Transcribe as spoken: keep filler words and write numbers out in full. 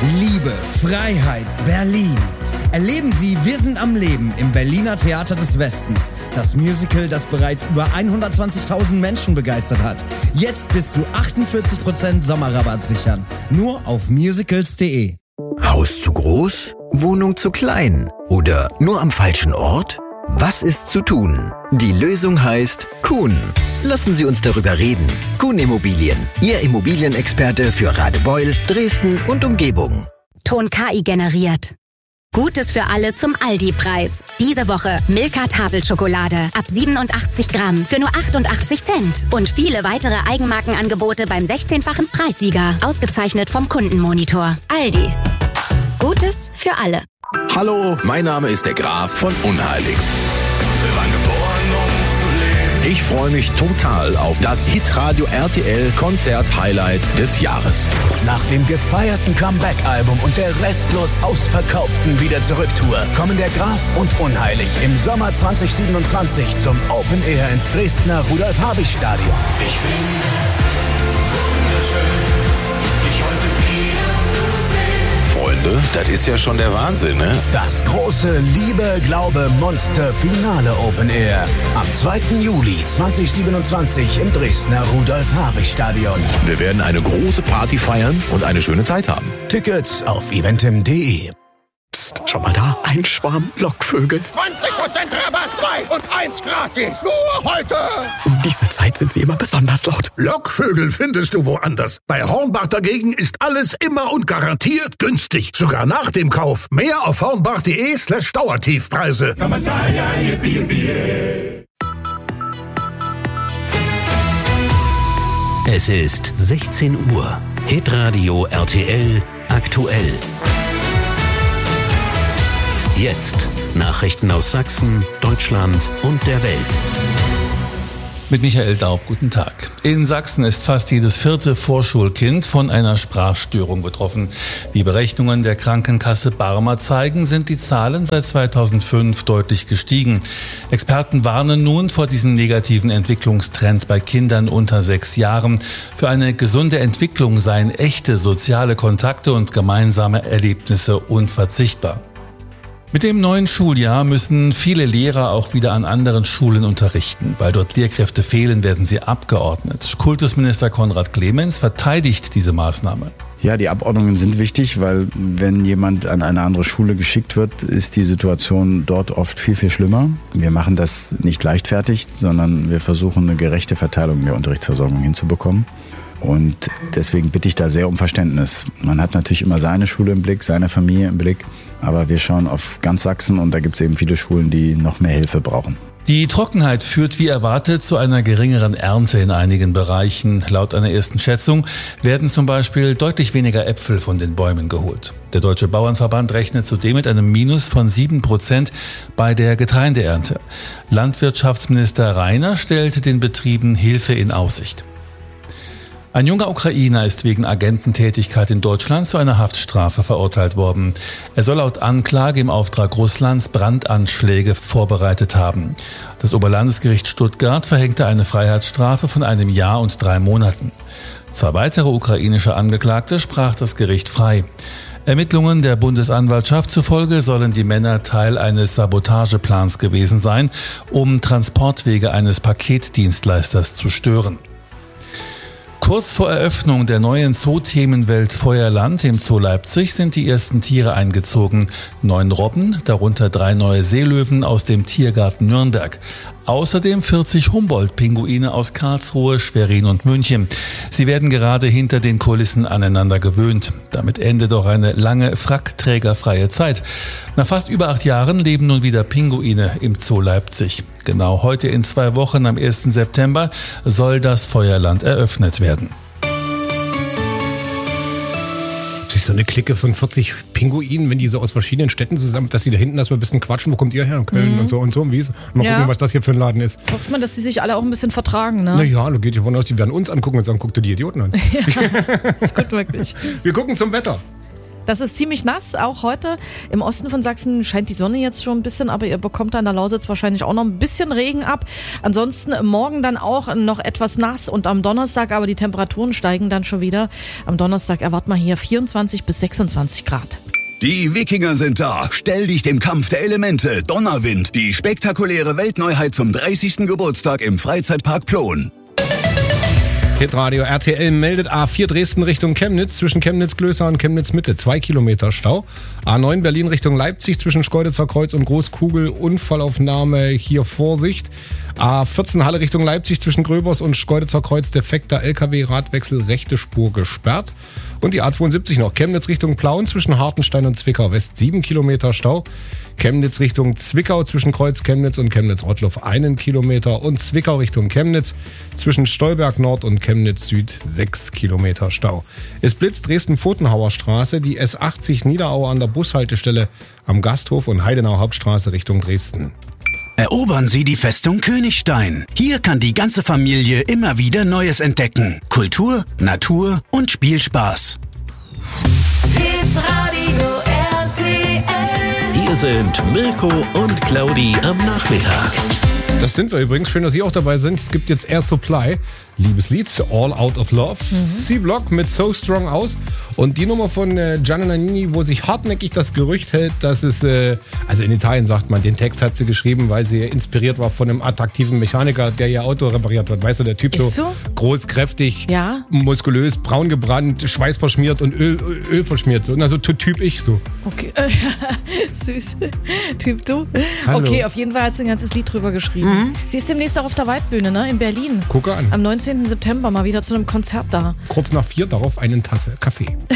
Liebe, Freiheit, Berlin. Erleben Sie Wir sind am Leben im Berliner Theater des Westens. Das Musical, das bereits über hundertzwanzigtausend Menschen begeistert hat. Jetzt bis zu achtundvierzig Prozent Sommerrabatt sichern. Nur auf musicals punkt de. Haus zu groß? Wohnung zu klein? Oder nur am falschen Ort? Was ist zu tun? Die Lösung heißt Kuhn. Lassen Sie uns darüber reden. Kuhn Immobilien, Ihr Immobilienexperte für Radebeul, Dresden und Umgebung. Ton K I generiert. Gutes für alle zum Aldi-Preis. Diese Woche Milka Tafelschokolade ab siebenundachtzig Gramm für nur achtundachtzig Cent. Und viele weitere Eigenmarkenangebote beim sechzehnfachen Preissieger. Ausgezeichnet vom Kundenmonitor. Aldi. Gutes für alle. Hallo, mein Name ist der Graf von Unheilig. Wir waren geboren, um zu leben. Ich freue mich total auf das Hitradio R T L Konzert-Highlight des Jahres. Nach dem gefeierten Comeback-Album und der restlos ausverkauften Wieder-Zurück-Tour kommen der Graf und Unheilig im Sommer zwanzig siebenundzwanzig zum Open Air ins Dresdner Rudolf-Habich-Stadion. Ich finde es wunderschön, dich heute wieder zu sehen. Freunde, das ist ja schon der Wahnsinn, ne? Das große Liebe, Glaube, Monster Finale Open Air am zweiten Juli zwanzig siebenundzwanzig im Dresdner Rudolf-Habich-Stadion. Wir werden eine große Party feiern und eine schöne Zeit haben. Tickets auf eventim punkt de. Psst, schau mal da, ein Schwarm Lockvögel. zwanzig Prozent Rabatt, zwei und eins gratis. Nur heute. Um diese Zeit sind sie immer besonders laut. Lockvögel findest du woanders. Bei Hornbach dagegen ist alles immer und garantiert günstig. Sogar nach dem Kauf. Mehr auf hornbach.de slash Dauertiefpreise. Es ist sechzehn Uhr. Hitradio R T L aktuell. Jetzt Nachrichten aus Sachsen, Deutschland und der Welt. Mit Michael Daub, guten Tag. In Sachsen ist fast jedes vierte Vorschulkind von einer Sprachstörung betroffen. Wie Berechnungen der Krankenkasse Barmer zeigen, sind die Zahlen seit zweitausendfünf deutlich gestiegen. Experten warnen nun vor diesem negativen Entwicklungstrend bei Kindern unter sechs Jahren. Für eine gesunde Entwicklung seien echte soziale Kontakte und gemeinsame Erlebnisse unverzichtbar. Mit dem neuen Schuljahr müssen viele Lehrer auch wieder an anderen Schulen unterrichten. Weil dort Lehrkräfte fehlen, werden sie abgeordnet. Kultusminister Konrad Clemens verteidigt diese Maßnahme. Ja, die Abordnungen sind wichtig, weil wenn jemand an eine andere Schule geschickt wird, ist die Situation dort oft viel, viel schlimmer. Wir machen das nicht leichtfertig, sondern wir versuchen eine gerechte Verteilung der Unterrichtsversorgung hinzubekommen. Und deswegen bitte ich da sehr um Verständnis. Man hat natürlich immer seine Schule im Blick, seine Familie im Blick, aber wir schauen auf ganz Sachsen und da gibt es eben viele Schulen, die noch mehr Hilfe brauchen. Die Trockenheit führt wie erwartet zu einer geringeren Ernte in einigen Bereichen. Laut einer ersten Schätzung werden zum Beispiel deutlich weniger Äpfel von den Bäumen geholt. Der Deutsche Bauernverband rechnet zudem mit einem Minus von sieben Prozent bei der Getreideernte. Landwirtschaftsminister Rainer stellte den Betrieben Hilfe in Aussicht. Ein junger Ukrainer ist wegen Agententätigkeit in Deutschland zu einer Haftstrafe verurteilt worden. Er soll laut Anklage im Auftrag Russlands Brandanschläge vorbereitet haben. Das Oberlandesgericht Stuttgart verhängte eine Freiheitsstrafe von einem Jahr und drei Monaten. Zwei weitere ukrainische Angeklagte sprach das Gericht frei. Ermittlungen der Bundesanwaltschaft zufolge sollen die Männer Teil eines Sabotageplans gewesen sein, um Transportwege eines Paketdienstleisters zu stören. Kurz vor Eröffnung der neuen Zoo-Themenwelt Feuerland im Zoo Leipzig sind die ersten Tiere eingezogen. Neun Robben, darunter drei neue Seelöwen aus dem Tiergarten Nürnberg. Außerdem vierzig Humboldt-Pinguine aus Karlsruhe, Schwerin und München. Sie werden gerade hinter den Kulissen aneinander gewöhnt. Damit endet doch eine lange frackträgerfreie Zeit. Nach fast über acht Jahren leben nun wieder Pinguine im Zoo Leipzig. Genau heute in zwei Wochen, am ersten September, soll das Feuerland eröffnet werden. Sich so eine Clique von vierzig Pinguinen, wenn die so aus verschiedenen Städten zusammen, dass sie da hinten erstmal ein bisschen quatschen, wo kommt ihr her? Köln mhm. und so und so. Und wie ist? Mal ja. gucken, was das hier für ein Laden ist. Hofft man, dass die sich alle auch ein bisschen vertragen, ne? Naja, da geht ja von aus, die werden uns angucken und sagen, guck dir die Idioten an. Ja, das ist gut möglich. Wir gucken zum Wetter. Das ist ziemlich nass, auch heute. Im Osten von Sachsen scheint die Sonne jetzt schon ein bisschen, aber ihr bekommt da in der Lausitz wahrscheinlich auch noch ein bisschen Regen ab. Ansonsten morgen dann auch noch etwas nass und am Donnerstag aber die Temperaturen steigen dann schon wieder. Am Donnerstag erwarten wir hier vierundzwanzig bis sechsundzwanzig Grad. Die Wikinger sind da. Stell dich dem Kampf der Elemente. Donnerwind. Die spektakuläre Weltneuheit zum dreißigsten Geburtstag im Freizeitpark Plon. Hitradio R T L meldet A vier Dresden Richtung Chemnitz, zwischen Chemnitz-Glösa und Chemnitz-Mitte, zwei Kilometer Stau. A neun Berlin Richtung Leipzig, zwischen Schkeuditzer Kreuz und Großkugel, Unfallaufnahme, hier Vorsicht. A vierzehn Halle Richtung Leipzig, zwischen Gröbers und Schkeuditzer Kreuz, defekter L K W-Radwechsel, rechte Spur gesperrt. Und die A zweiundsiebzig noch, Chemnitz Richtung Plauen, zwischen Hartenstein und Zwickau West, sieben Kilometer Stau. Chemnitz Richtung Zwickau, zwischen Kreuz Chemnitz und Chemnitz-Rottloff, einen Kilometer. Und Zwickau Richtung Chemnitz, zwischen Stolberg Nord und Chemnitz Süd, sechs Kilometer Stau. Es blitzt Dresden-Pfotenhauer Straße, die S achtzig Niederau an der Bushaltestelle am Gasthof und Heidenau Hauptstraße Richtung Dresden. Erobern Sie die Festung Königstein. Hier kann die ganze Familie immer wieder Neues entdecken. Kultur, Natur und Spielspaß. Hitradio R T L. Hier sind Mirko und Claudi am Nachmittag. Das sind wir übrigens. Schön, dass Sie auch dabei sind. Es gibt jetzt Air Supply. Liebeslied, All Out of Love. Mhm. C-Block mit So Strong aus. Und die Nummer von äh, Gianna Nannini, wo sich hartnäckig das Gerücht hält, dass es, äh, also in Italien sagt man, den Text hat sie geschrieben, weil sie inspiriert war von einem attraktiven Mechaniker, der ihr Auto repariert hat. Weißt du, der Typ so, so groß, kräftig, ja, muskulös, braun gebrannt, Schweiß verschmiert und Öl, Öl verschmiert. So. Also Typ ich so. Okay, süß. Typ du. Hallo. Okay, auf jeden Fall hat sie ein ganzes Lied drüber geschrieben. Mhm. Sie ist demnächst auch auf der Waldbühne, ne, in Berlin. Gucke an. Am neunzehnten September mal wieder zu einem Konzert da. Kurz nach vier darauf eine Tasse Kaffee.